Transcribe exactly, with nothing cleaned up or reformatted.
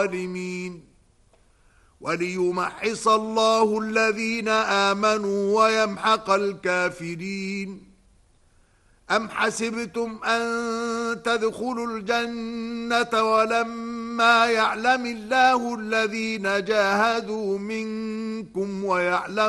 الظالمين وليمحص الله الذين آمنوا ويمحق الكافرين. أم حسبتم أن تدخلوا الجنة ولما يعلم الله الذين جاهدوا منكم ويعلم